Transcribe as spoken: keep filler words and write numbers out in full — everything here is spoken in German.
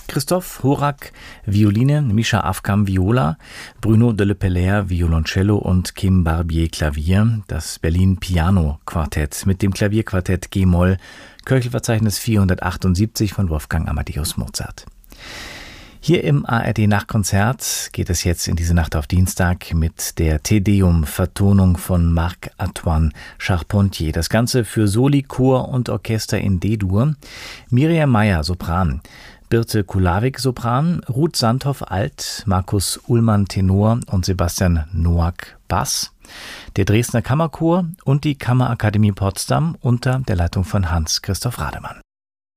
Christoph Horak, Violine, Mischa Afkam, Viola, Bruno de Le Pellaire, Violoncello und Kim Barbier, Klavier. Das Berlin Piano Quartett mit dem Klavierquartett G-Moll, Köchelverzeichnis vierhundertachtundsiebzig von Wolfgang Amadeus Mozart. Hier im A R D-Nachtkonzert geht es jetzt in diese Nacht auf Dienstag mit der Te Deum-Vertonung von Marc-Antoine Charpentier. Das Ganze für Soli, Chor und Orchester in D-Dur. Miriam Meyer, Sopran. Birte Kulawik, Sopran, Ruth Sandhoff, Alt, Markus Ullmann, Tenor und Sebastian Noack, Bass. Der Dresdner Kammerchor und die Kammerakademie Potsdam unter der Leitung von Hans-Christoph Rademann.